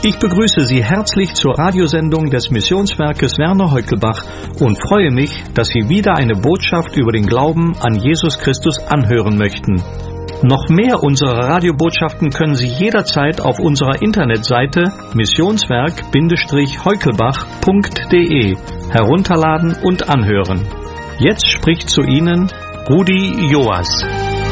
Ich begrüße Sie herzlich zur Radiosendung des Missionswerkes Werner Heukelbach und freue mich, dass Sie wieder eine Botschaft über den Glauben an Jesus Christus anhören möchten. Noch mehr unserer Radiobotschaften können Sie jederzeit auf unserer Internetseite missionswerk-heukelbach.de herunterladen und anhören. Jetzt spricht zu Ihnen Rudi Joas.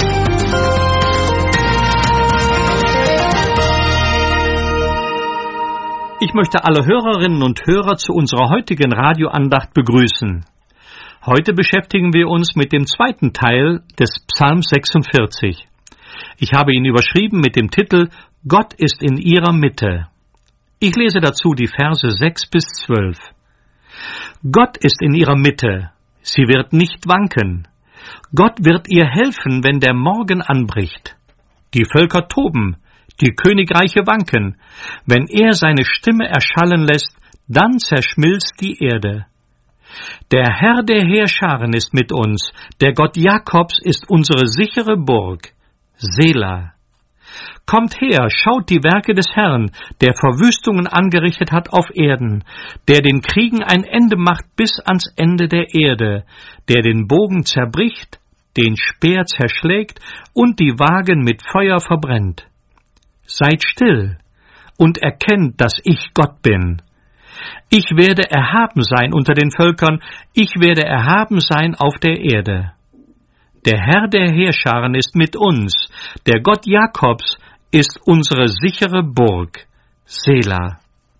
Ich möchte alle Hörerinnen und Hörer zu unserer heutigen Radioandacht begrüßen. Heute beschäftigen wir uns mit dem zweiten Teil des Psalms 46. Ich habe ihn überschrieben mit dem Titel Gott ist in ihrer Mitte. Ich lese dazu die Verse 6 bis 12. Gott ist in ihrer Mitte, sie wird nicht wanken. Gott wird ihr helfen, wenn der Morgen anbricht. Die Völker toben, die Königreiche wanken. Wenn er seine Stimme erschallen lässt, dann zerschmilzt die Erde. Der Herr der Heerscharen ist mit uns, der Gott Jakobs ist unsere sichere Burg. Selah. Kommt her, schaut die Werke des Herrn, der Verwüstungen angerichtet hat auf Erden, der den Kriegen ein Ende macht bis ans Ende der Erde, der den Bogen zerbricht, den Speer zerschlägt und die Wagen mit Feuer verbrennt. Seid still und erkennt, dass ich Gott bin. Ich werde erhaben sein unter den Völkern, ich werde erhaben sein auf der Erde. Der Herr der Heerscharen ist mit uns, der Gott Jakobs ist unsere sichere Burg. Selah.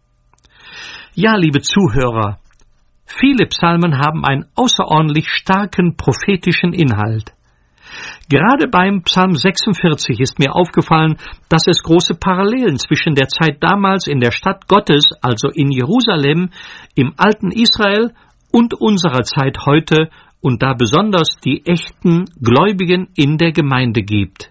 Ja, liebe Zuhörer, viele Psalmen haben einen außerordentlich starken prophetischen Inhalt. Gerade beim Psalm 46 ist mir aufgefallen, dass es große Parallelen zwischen der Zeit damals in der Stadt Gottes, also in Jerusalem, im alten Israel und unserer Zeit heute und da besonders die echten Gläubigen in der Gemeinde gibt.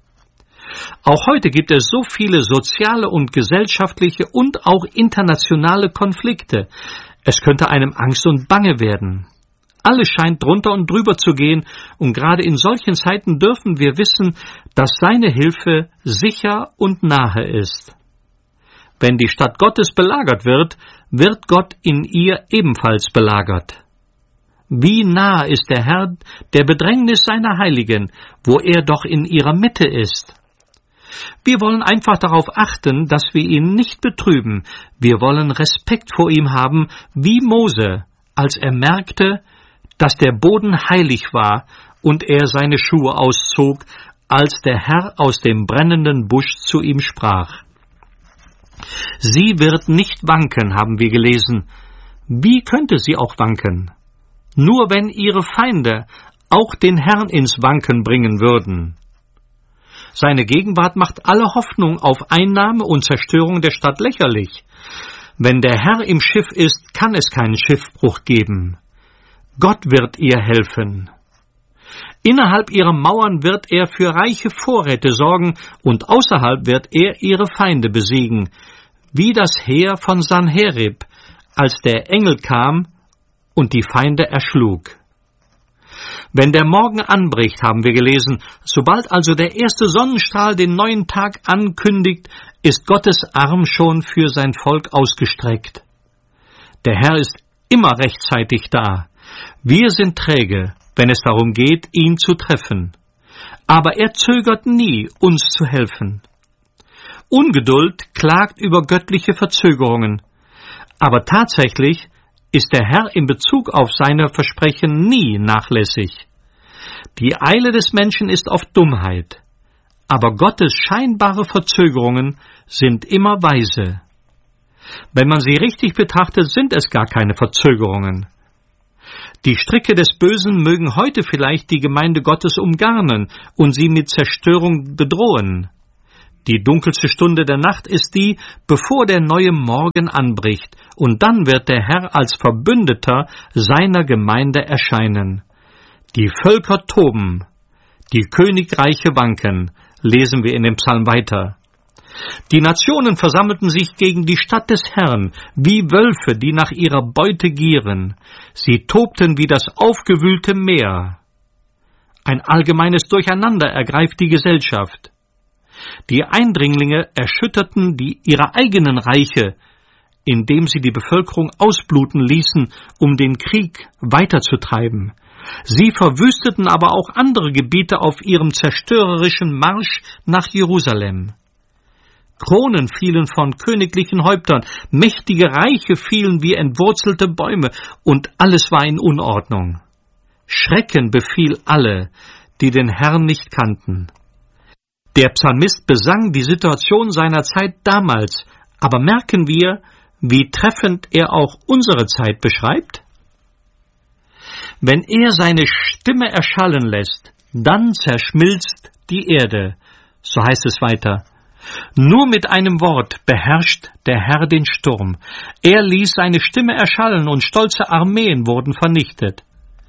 Auch heute gibt es so viele soziale und gesellschaftliche und auch internationale Konflikte. Es könnte einem Angst und Bange werden. Alles scheint drunter und drüber zu gehen, und gerade in solchen Zeiten dürfen wir wissen, dass seine Hilfe sicher und nahe ist. Wenn die Stadt Gottes belagert wird, wird Gott in ihr ebenfalls belagert. Wie nah ist der Herr der Bedrängnis seiner Heiligen, wo er doch in ihrer Mitte ist. Wir wollen einfach darauf achten, dass wir ihn nicht betrüben. Wir wollen Respekt vor ihm haben, wie Mose, als er merkte, dass der Boden heilig war und er seine Schuhe auszog, als der Herr aus dem brennenden Busch zu ihm sprach. Sie wird nicht wanken, haben wir gelesen. Wie könnte sie auch wanken? Nur wenn ihre Feinde auch den Herrn ins Wanken bringen würden. Seine Gegenwart macht alle Hoffnung auf Einnahme und Zerstörung der Stadt lächerlich. Wenn der Herr im Schiff ist, kann es keinen Schiffbruch geben. Gott wird ihr helfen. Innerhalb ihrer Mauern wird er für reiche Vorräte sorgen und außerhalb wird er ihre Feinde besiegen, wie das Heer von Sanherib, als der Engel kam und die Feinde erschlug. Wenn der Morgen anbricht, haben wir gelesen, sobald also der erste Sonnenstrahl den neuen Tag ankündigt, ist Gottes Arm schon für sein Volk ausgestreckt. Der Herr ist immer rechtzeitig da. Wir sind träge, wenn es darum geht, ihn zu treffen. Aber er zögert nie, uns zu helfen. Ungeduld klagt über göttliche Verzögerungen. Aber tatsächlich ist der Herr in Bezug auf seine Versprechen nie nachlässig. Die Eile des Menschen ist oft Dummheit. Aber Gottes scheinbare Verzögerungen sind immer weise. Wenn man sie richtig betrachtet, sind es gar keine Verzögerungen. Die Stricke des Bösen mögen heute vielleicht die Gemeinde Gottes umgarnen und sie mit Zerstörung bedrohen. Die dunkelste Stunde der Nacht ist die, bevor der neue Morgen anbricht, und dann wird der Herr als Verbündeter seiner Gemeinde erscheinen. Die Völker toben, die Königreiche wanken, lesen wir in dem Psalm weiter. Die Nationen versammelten sich gegen die Stadt des Herrn, wie Wölfe, die nach ihrer Beute gieren. Sie tobten wie das aufgewühlte Meer. Ein allgemeines Durcheinander ergreift die Gesellschaft. Die Eindringlinge erschütterten ihre eigenen Reiche, indem sie die Bevölkerung ausbluten ließen, um den Krieg weiterzutreiben. Sie verwüsteten aber auch andere Gebiete auf ihrem zerstörerischen Marsch nach Jerusalem. Kronen fielen von königlichen Häuptern, mächtige Reiche fielen wie entwurzelte Bäume, und alles war in Unordnung. Schrecken befiel alle, die den Herrn nicht kannten. Der Psalmist besang die Situation seiner Zeit damals, aber merken wir, wie treffend er auch unsere Zeit beschreibt? Wenn er seine Stimme erschallen lässt, dann zerschmilzt die Erde, so heißt es weiter. Nur mit einem Wort beherrscht der Herr den Sturm. Er ließ seine Stimme erschallen und stolze Armeen wurden vernichtet.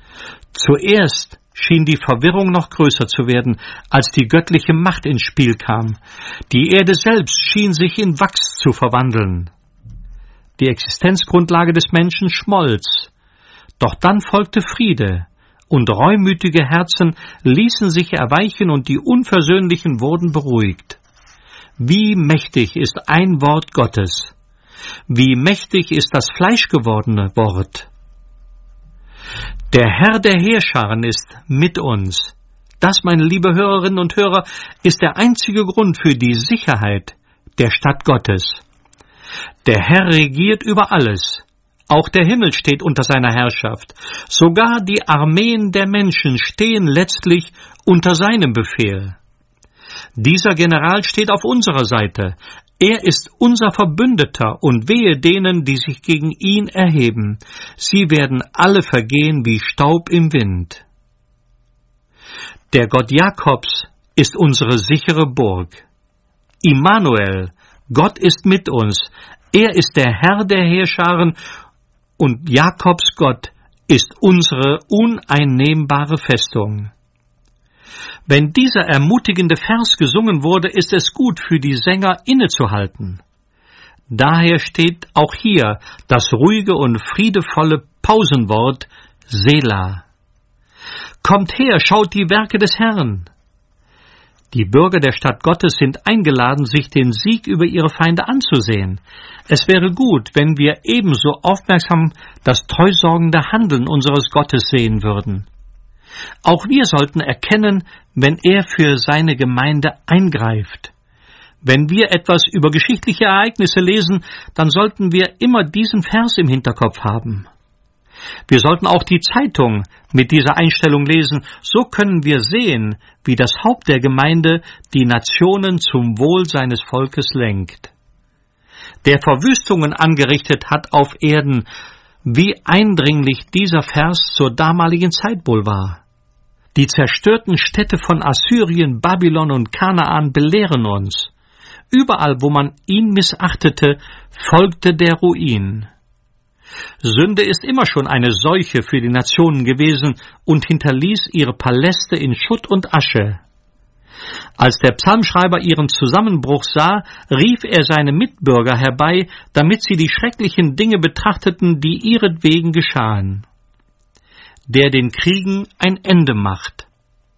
Zuerst schien die Verwirrung noch größer zu werden, als die göttliche Macht ins Spiel kam. Die Erde selbst schien sich in Wachs zu verwandeln. Die Existenzgrundlage des Menschen schmolz. Doch dann folgte Friede, und reumütige Herzen ließen sich erweichen und die Unversöhnlichen wurden beruhigt. Wie mächtig ist ein Wort Gottes! Wie mächtig ist das fleischgewordene Wort! Der Herr der Heerscharen ist mit uns. Das, meine liebe Hörerinnen und Hörer, ist der einzige Grund für die Sicherheit der Stadt Gottes. Der Herr regiert über alles. Auch der Himmel steht unter seiner Herrschaft. Sogar die Armeen der Menschen stehen letztlich unter seinem Befehl. Dieser General steht auf unserer Seite. Er ist unser Verbündeter, und wehe denen, die sich gegen ihn erheben. Sie werden alle vergehen wie Staub im Wind. Der Gott Jakobs ist unsere sichere Burg. Immanuel, Gott ist mit uns. Er ist der Herr der Heerscharen, und Jakobs Gott ist unsere uneinnehmbare Festung. Wenn dieser ermutigende Vers gesungen wurde, ist es gut für die Sänger innezuhalten. Daher steht auch hier das ruhige und friedevolle Pausenwort Selah. Kommt her, schaut die Werke des Herrn. Die Bürger der Stadt Gottes sind eingeladen, sich den Sieg über ihre Feinde anzusehen. Es wäre gut, wenn wir ebenso aufmerksam das treusorgende Handeln unseres Gottes sehen würden. Auch wir sollten erkennen, wenn er für seine Gemeinde eingreift. Wenn wir etwas über geschichtliche Ereignisse lesen, dann sollten wir immer diesen Vers im Hinterkopf haben. Wir sollten auch die Zeitung mit dieser Einstellung lesen, so können wir sehen, wie das Haupt der Gemeinde die Nationen zum Wohl seines Volkes lenkt. Der Verwüstungen angerichtet hat auf Erden, wie eindringlich dieser Vers zur damaligen Zeit wohl war. Die zerstörten Städte von Assyrien, Babylon und Kanaan belehren uns. Überall, wo man ihn missachtete, folgte der Ruin. Sünde ist immer schon eine Seuche für die Nationen gewesen und hinterließ ihre Paläste in Schutt und Asche. Als der Psalmschreiber ihren Zusammenbruch sah, rief er seine Mitbürger herbei, damit sie die schrecklichen Dinge betrachteten, die ihretwegen geschahen. Der den Kriegen ein Ende macht.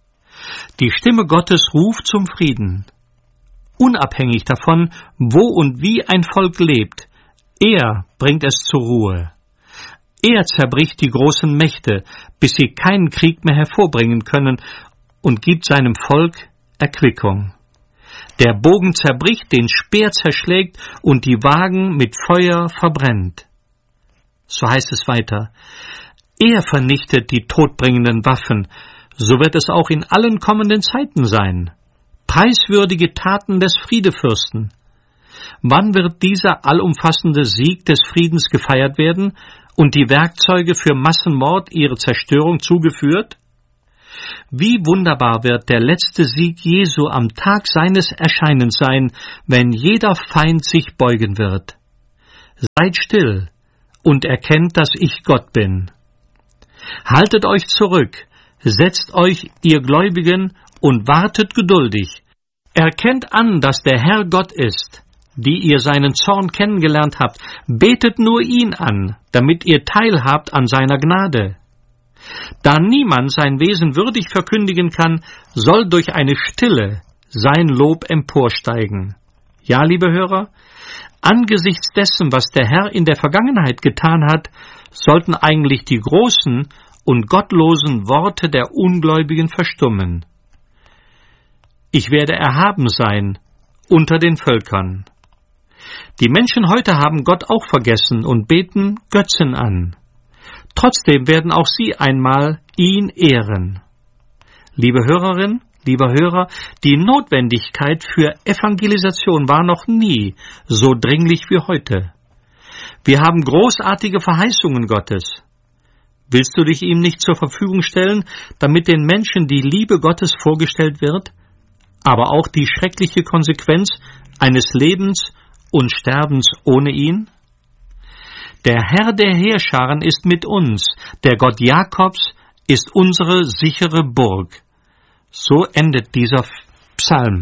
Die Stimme Gottes ruft zum Frieden. Unabhängig davon, wo und wie ein Volk lebt, er bringt es zur Ruhe. Er zerbricht die großen Mächte, bis sie keinen Krieg mehr hervorbringen können, und gibt seinem Volk Erquickung. Der Bogen zerbricht, den Speer zerschlägt und die Wagen mit Feuer verbrennt. So heißt es weiter. Er vernichtet die todbringenden Waffen, so wird es auch in allen kommenden Zeiten sein. Preiswürdige Taten des Friedefürsten. Wann wird dieser allumfassende Sieg des Friedens gefeiert werden und die Werkzeuge für Massenmord ihre Zerstörung zugeführt? Wie wunderbar wird der letzte Sieg Jesu am Tag seines Erscheinens sein, wenn jeder Feind sich beugen wird. Seid still und erkennt, dass ich Gott bin. Haltet euch zurück, setzt euch, ihr Gläubigen, und wartet geduldig. Erkennt an, dass der Herr Gott ist, die ihr seinen Zorn kennengelernt habt. Betet nur ihn an, damit ihr teilhabt an seiner Gnade. Da niemand sein Wesen würdig verkündigen kann, soll durch eine stille, sein Lob emporsteigen. Ja, liebe Hörer, angesichts dessen, was der Herr in der Vergangenheit getan hat, sollten eigentlich die großen und gottlosen Worte der Ungläubigen verstummen. Ich werde erhaben sein unter den Völkern. Die Menschen heute haben Gott auch vergessen und beten Götzen an. Trotzdem werden auch sie einmal ihn ehren. Liebe Hörerin, lieber Hörer, die Notwendigkeit für Evangelisation war noch nie so dringlich wie heute. Wir haben großartige Verheißungen Gottes. Willst du dich ihm nicht zur Verfügung stellen, damit den Menschen die Liebe Gottes vorgestellt wird, aber auch die schreckliche Konsequenz eines Lebens und Sterbens ohne ihn? Der Herr der Heerscharen ist mit uns, der Gott Jakobs ist unsere sichere Burg. So endet dieser Psalm.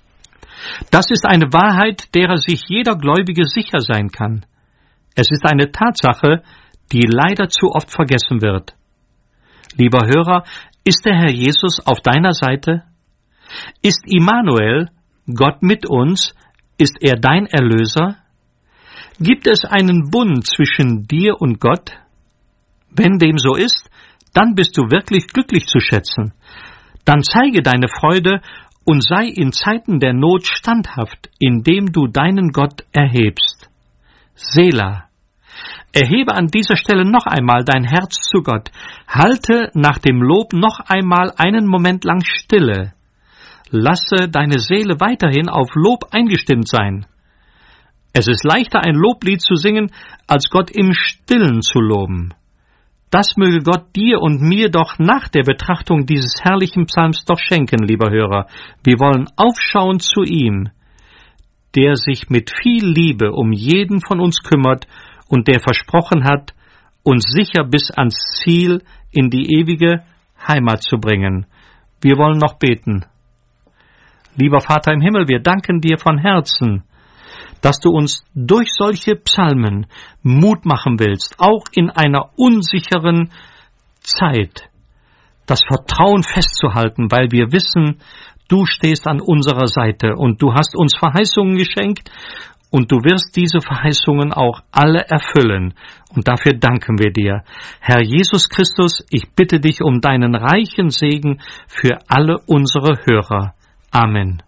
Das ist eine Wahrheit, derer sich jeder Gläubige sicher sein kann. Es ist eine Tatsache, die leider zu oft vergessen wird. Lieber Hörer, ist der Herr Jesus auf deiner Seite? Ist Immanuel, Gott mit uns, ist er dein Erlöser? Gibt es einen Bund zwischen dir und Gott? Wenn dem so ist, dann bist du wirklich glücklich zu schätzen. Dann zeige deine Freude und sei in Zeiten der Not standhaft, indem du deinen Gott erhebst. Selah. Erhebe an dieser Stelle noch einmal dein Herz zu Gott. Halte nach dem Lob noch einmal einen Moment lang Stille. Lasse deine Seele weiterhin auf Lob eingestimmt sein. Es ist leichter, ein Loblied zu singen, als Gott im Stillen zu loben. Das möge Gott dir und mir doch nach der Betrachtung dieses herrlichen Psalms doch schenken, lieber Hörer. Wir wollen aufschauen zu ihm, der sich mit viel Liebe um jeden von uns kümmert und der versprochen hat, uns sicher bis ans Ziel in die ewige Heimat zu bringen. Wir wollen noch beten. Lieber Vater im Himmel, wir danken dir von Herzen, dass du uns durch solche Psalmen Mut machen willst, auch in einer unsicheren Zeit, das Vertrauen festzuhalten, weil wir wissen, du stehst an unserer Seite und du hast uns Verheißungen geschenkt und du wirst diese Verheißungen auch alle erfüllen. Und dafür danken wir dir. Herr Jesus Christus, ich bitte dich um deinen reichen Segen für alle unsere Hörer. Amen.